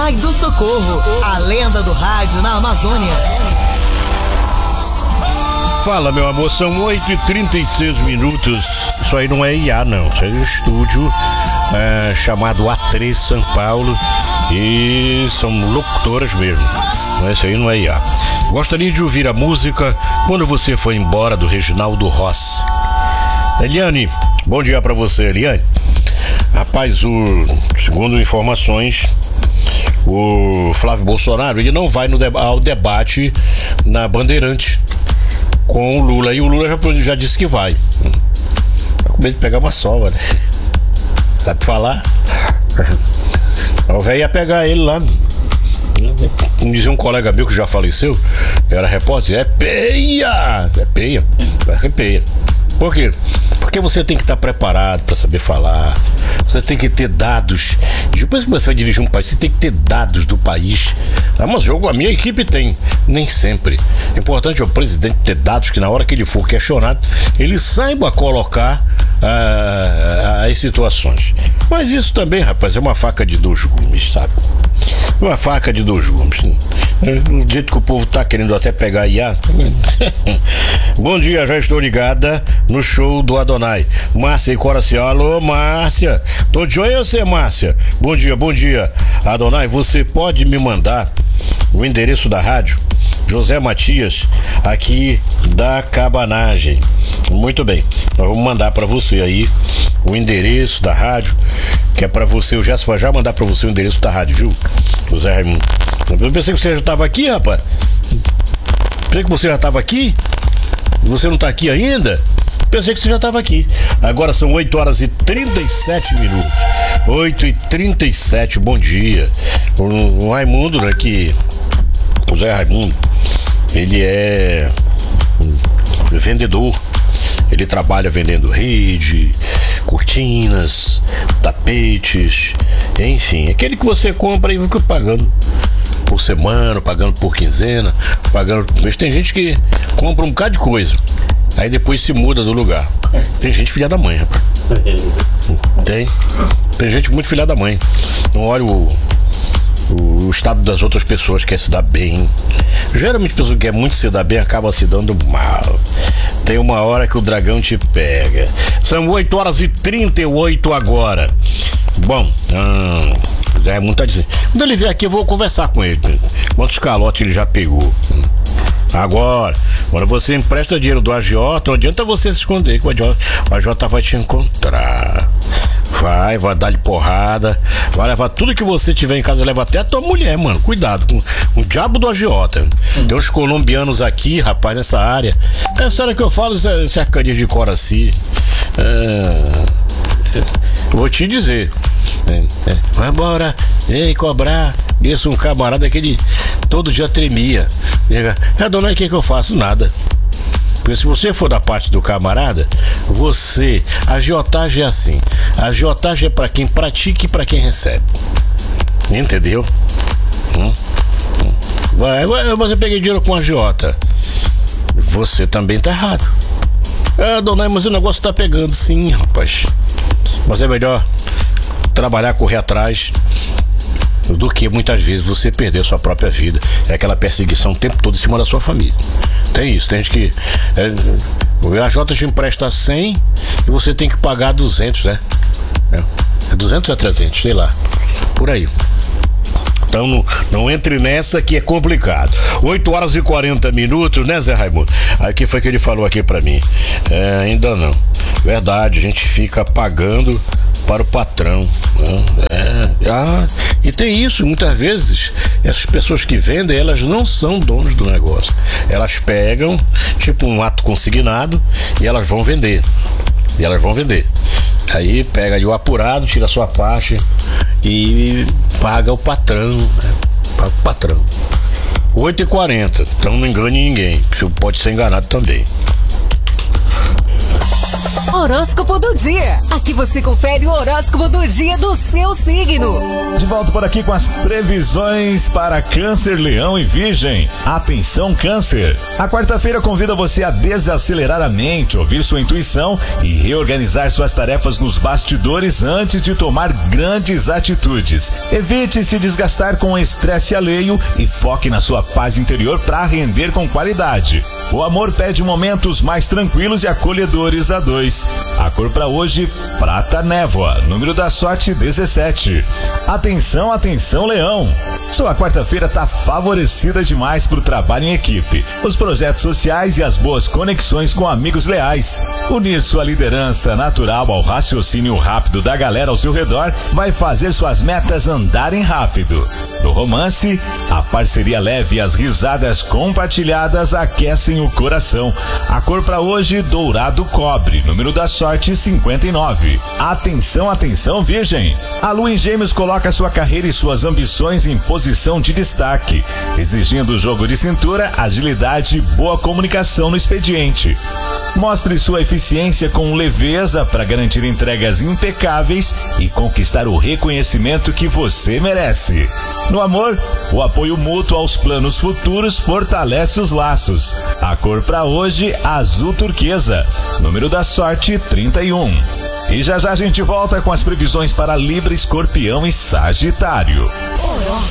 Adonai do Socorro, a lenda do rádio na Amazônia. Fala, meu amor, são 8h36. Isso aí não é IA, não. Isso aí é um estúdio chamado A3 São Paulo. E são locutoras mesmo. Isso aí não é IA. Gostaria de ouvir a música Quando Você Foi Embora, do Reginaldo Rossi. Eliane, bom dia pra você, Eliane. Rapaz, segundo informações, o Flávio Bolsonaro, ele não vai ao debate na Bandeirante com o Lula. E o Lula já disse que vai. Tá com medo de pegar uma sova, né? Sabe falar? O velho ia pegar ele lá. Como dizia um colega meu que já faleceu, era repórter, é peia. Por quê? Porque você tem que estar preparado para saber falar. Você tem que ter dados. Depois que você vai dirigir um país, você tem que ter dados do país. Mas a minha equipe tem, nem sempre. O importante é o presidente ter dados que na hora que ele for questionado, ele saiba colocar as situações. Mas isso também, rapaz, é uma faca de dois gumes, sabe? Uma faca de dois gumes. Do jeito que o povo tá querendo até pegar IA. Bom dia, já estou ligada no show do Adonai. Márcia e Coraci. Alô, Márcia. Tô de olho em você, Márcia. Bom dia. Adonai, você pode me mandar o endereço da rádio? José Matias, aqui da Cabanagem. Muito bem, nós vamos mandar para você aí o endereço da rádio, que é para você. O Gerson vai já mandar para você o endereço da rádio, viu, José Raimundo? Eu pensei que você já estava aqui, rapaz. Pensei que você já estava aqui. Você não está aqui ainda? Pensei que você já estava aqui. Agora são 8h37. 8h37, bom dia. O Raimundo, né, o Zé Raimundo, ele é vendedor. Ele trabalha vendendo rede, cortinas, tapetes, enfim, aquele que você compra e fica pagando por semana, pagando por quinzena, pagando por mês. Tem gente que compra um bocado de coisa, aí depois se muda do lugar. Tem gente filha da mãe, rapaz. Tem gente muito filha da mãe. Não olha o estado das outras pessoas, quer se dar bem. Geralmente a pessoa que quer muito se dar bem acaba se dando mal. Tem uma hora que o dragão te pega. São 8h38 agora. Bom, é muito a dizer. Quando ele vier aqui eu vou conversar com ele. Quantos calotes ele já pegou? Agora, quando você empresta dinheiro do agiota, não adianta você se esconder, que o agiota vai te encontrar. Vai dar-lhe porrada, vai levar tudo que você tiver em casa, leva até a tua mulher, mano. Cuidado com o diabo do agiota. Tem uns colombianos aqui, rapaz, nessa área. É sério que eu falo, cercadinha de Coraci. Vou te dizer. Vai embora, vem cobrar. Isso, um camarada que ele todo dia tremia. Dona, o que eu faço? Nada. Porque se você for da parte do camarada, a agiotagem é assim. A agiotagem é pra quem pratica e pra quem recebe. Entendeu? Mas eu peguei dinheiro com a agiota. Você também tá errado. Dona, mas o negócio tá pegando. Sim, rapaz. Mas é melhor trabalhar, correr atrás, do que muitas vezes você perder a sua própria vida. É aquela perseguição o tempo todo em cima da sua família. Tem isso, tem gente que o AJ te empresta 100 e você tem que pagar 200, né? É 200 ou 300, sei lá, por aí. Então não entre nessa que é complicado. 8h40, né, Zé Raimundo? Aí que foi que ele falou aqui pra mim? Ainda não. Verdade, a gente fica pagando para o patrão, né? E tem isso, muitas vezes essas pessoas que vendem, elas não são donos do negócio. Elas pegam tipo um ato consignado e elas vão vender. Aí pega ali o apurado, tira a sua faixa e paga o patrão, né? Paga o patrão. 8h40, então não engane ninguém, porque pode ser enganado também. Horóscopo do dia. Aqui você confere o horóscopo do dia do seu signo. volta por aqui com as previsões para Câncer, Leão e Virgem. Atenção, Câncer! A quarta-feira convida você a desacelerar a mente, ouvir sua intuição e reorganizar suas tarefas nos bastidores antes de tomar grandes atitudes. Evite se desgastar com estresse alheio e foque na sua paz interior para render com qualidade. O amor pede momentos mais tranquilos e acolhedores a dois. A cor para hoje, prata névoa, número da sorte 17. Atenção, atenção, Leão! Sua quarta-feira tá favorecida demais para o trabalho em equipe, os projetos sociais e as boas conexões com amigos leais. Unir sua liderança natural ao raciocínio rápido da galera ao seu redor vai fazer suas metas andarem rápido. No romance, a parceria leve e as risadas compartilhadas aquecem o coração. A cor para hoje, dourado cobre, número da sorte 59. Atenção, atenção, Virgem! A lua em Gêmeos coloca sua carreira e suas ambições em posição de destaque, exigindo jogo de cintura, agilidade e boa comunicação no expediente. Mostre sua eficiência com leveza para garantir entregas impecáveis e conquistar o reconhecimento que você merece. No amor, o apoio mútuo aos planos futuros fortalece os laços. A cor para hoje, azul turquesa, número da sorte 31. E já já a gente volta com as previsões para Libra, Escorpião e Sagitário.